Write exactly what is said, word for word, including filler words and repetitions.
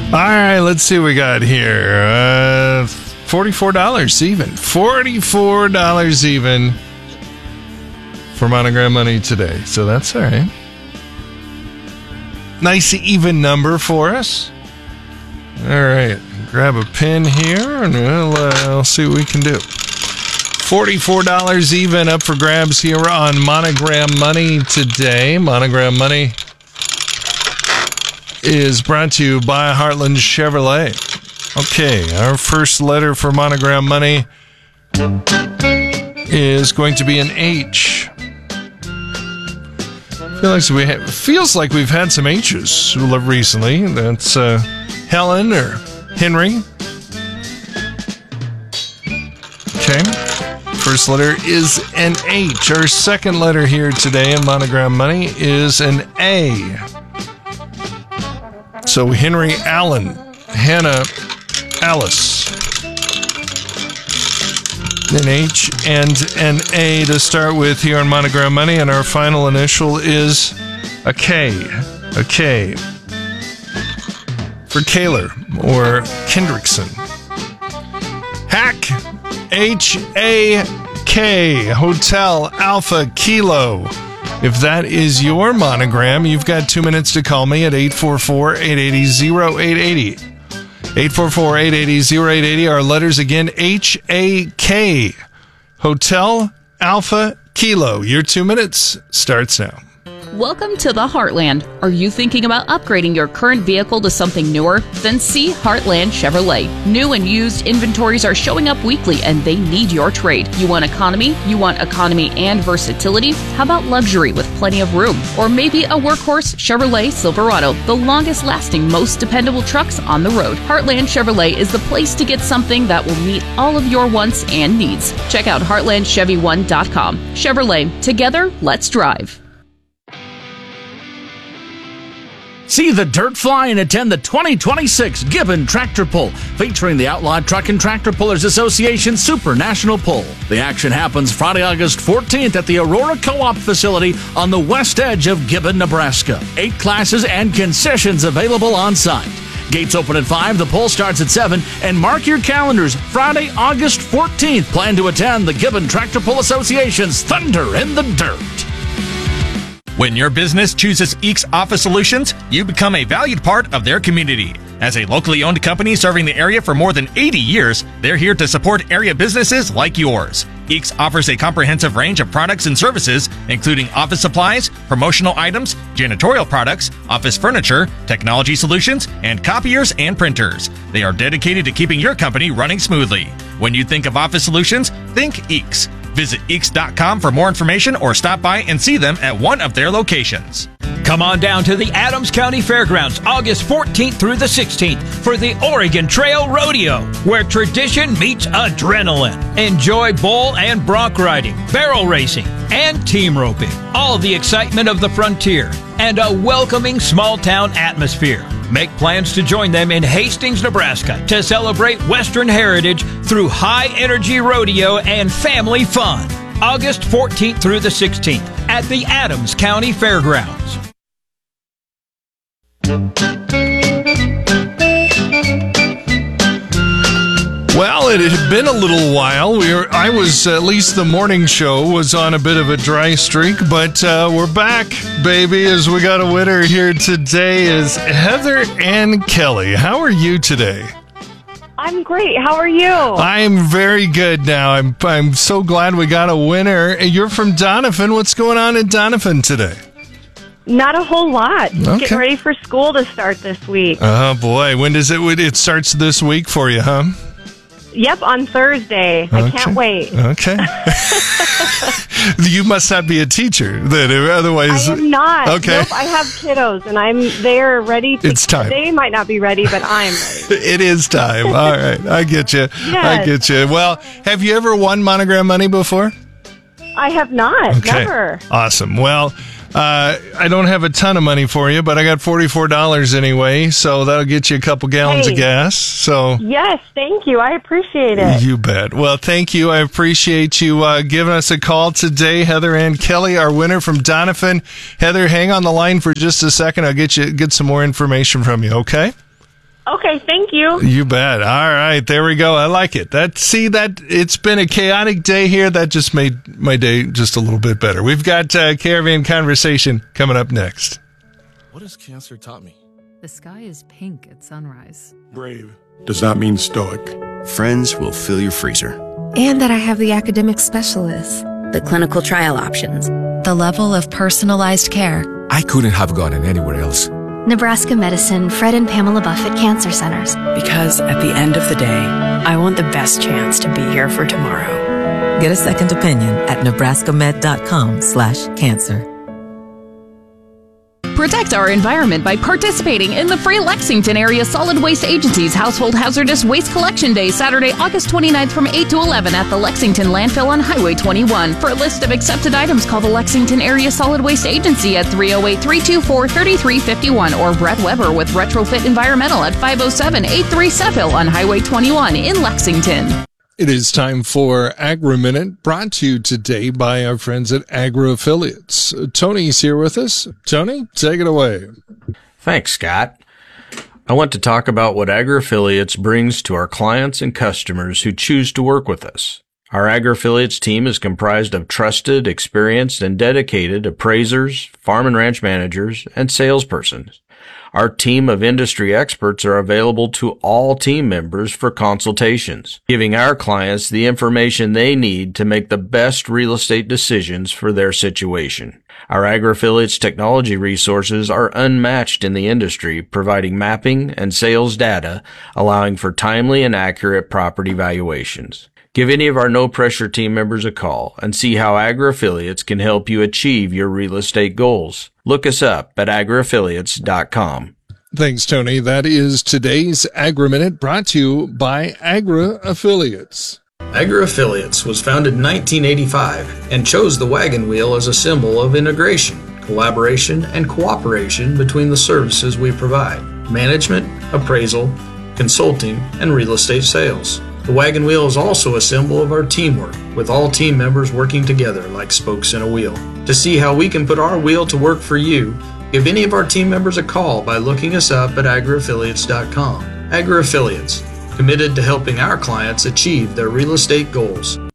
All right, let's see what we got here. Uh, forty-four dollars even. forty-four dollars even for Monogram Money today. So that's all right. Nice even number for us. All right, grab a pen here and we'll, uh, we'll see what we can do. forty-four dollars even up for grabs here on Monogram Money today. Monogram Money is brought to you by Heartland Chevrolet. Okay, our first letter for Monogram Money is going to be an H. Feel like we ha- feels like we've had some H's recently. That's uh, Helen or Henry. Okay. First letter is an H. Our second letter here today in Monogram Money is an A. So Henry Allen, Hannah Alice. An H and an A to start with here on Monogram Money, and our final initial is a K. A K. For Kaler or Kendrickson. Hack. H A K. Hotel Alpha Kilo. If that is your monogram, you've got two minutes to call me at eight four four, eight eight zero, zero eight eight zero. eight four four, eight eight zero, zero eight eight zero. Our letters again, H A K. Hotel Alpha Kilo. Your two minutes starts now. Welcome to the Heartland. Are you thinking about upgrading your current vehicle to something newer? Then see Heartland Chevrolet. New and used inventories are showing up weekly and they need your trade. You want economy? You want economy and versatility? How about luxury with plenty of room? Or maybe a workhorse Chevrolet Silverado, the longest lasting, most dependable trucks on the road. Heartland Chevrolet is the place to get something that will meet all of your wants and needs. Check out heartland chevy one dot com. Chevrolet, together, let's drive. See the dirt fly and attend the twenty twenty-six Gibbon Tractor Pull, featuring the Outlawed Truck and Tractor Pullers Association Super National Pull. The action happens Friday, August fourteenth at the Aurora Co-op facility on the west edge of Gibbon, Nebraska. Eight classes and concessions available on site. Gates open at five, the pull starts at seven, and mark your calendars. Friday, August fourteenth. Plan to attend the Gibbon Tractor Pull Association's Thunder in the Dirt. When your business chooses Eeks Office Solutions, you become a valued part of their community. As a locally owned company serving the area for more than eighty years, they're here to support area businesses like yours. Eeks offers a comprehensive range of products and services, including office supplies, promotional items, janitorial products, office furniture, technology solutions, and copiers and printers. They are dedicated to keeping your company running smoothly. When you think of office solutions, think Eeks. Visit eeks dot com for more information or stop by and see them at one of their locations. Come on down to the Adams County Fairgrounds August fourteenth through the sixteenth for the Oregon Trail Rodeo, where tradition meets adrenaline. Enjoy bull and bronc riding, barrel racing, and team roping. All the excitement of the frontier and a welcoming small-town atmosphere. Make plans to join them in Hastings, Nebraska to celebrate Western heritage through high-energy rodeo and family fun. August fourteenth through the sixteenth at the Adams County Fairgrounds. Well, it had been a little while. We were, I was, at least the morning show was on a bit of a dry streak, but uh, we're back, baby, as we got a winner here today is Heather Ann Kelly. How are you today? I'm great. How are you? I'm very good now. I'm I'm so glad we got a winner. You're from Donovan. What's going on in Donovan today? Not a whole lot. Just Okay. getting ready for school to start this week. Oh, boy. When does it, it starts this week for you, huh? Yep, on Thursday. I Okay. can't wait. Okay. You must not be a teacher, then, otherwise. I am not. Okay. Nope, I have kiddos, and I'm there ready to. It's time. They might not be ready, but I'm ready. It is time. All right. I get you. I Yes. get you. Well, have you ever won Monogram Money before? I have not. Okay. Never. Awesome. Well, uh, I don't have a ton of money for you, but I got forty-four dollars anyway, so that'll get you a couple gallons Hey. of gas. So Yes, thank you. I appreciate it. you bet. Well, thank you. I appreciate you uh, giving us a call today, Heather Ann Kelly, our winner from Donovan. Heather, hang on the line for just a second. I'll get you get some more information from you. Okay? Okay, thank you. You bet. All right, there we go. I like it. That see that it's been a chaotic day here. That just made my day just a little bit better. We've got uh, Caravan Conversation coming up next. What has cancer taught me? The sky is pink at sunrise. Brave does not mean stoic. Friends will fill your freezer. And that I have the academic specialists. The clinical trial options. The level of personalized care. I couldn't have gotten anywhere else. Nebraska Medicine, Fred and Pamela Buffett Cancer Centers. Because at the end of the day, I want the best chance to be here for tomorrow. Get a second opinion at nebraskamed.com slash cancer. Protect our environment by participating in the free Lexington Area Solid Waste Agency's Household Hazardous Waste Collection Day, Saturday, August twenty-ninth from eight to eleven at the Lexington Landfill on Highway twenty-one. For a list of accepted items, call the Lexington Area Solid Waste Agency at three oh eight, three two four, three three five one or Brett Weber with Retrofit Environmental at five oh seven, eight three Seville on Highway twenty-one in Lexington. It is time for Agri-Minute, brought to you today by our friends at Agri Affiliates. Tony's here with us. Tony, take it away. Thanks, Scott. I want to talk about what Agri Affiliates brings to our clients and customers who choose to work with us. Our Agri Affiliates team is comprised of trusted, experienced, and dedicated appraisers, farm and ranch managers, and salespersons. Our team of industry experts are available to all team members for consultations, giving our clients the information they need to make the best real estate decisions for their situation. Our Agri Affiliates technology resources are unmatched in the industry, providing mapping and sales data, allowing for timely and accurate property valuations. Give any of our no-pressure team members a call and see how Agri Affiliates can help you achieve your real estate goals. Look us up at agri affiliates dot com. Thanks, Tony. That is today's Agri-Minute, brought to you by Agri Affiliates. Agri Affiliates was founded in nineteen eighty-five and chose the wagon wheel as a symbol of integration, collaboration, and cooperation between the services we provide: management, appraisal, consulting, and real estate sales. The wagon wheel is also a symbol of our teamwork, with all team members working together like spokes in a wheel. To see how we can put our wheel to work for you, give any of our team members a call by looking us up at agri affiliates dot com. Agri Affiliates, committed to helping our clients achieve their real estate goals.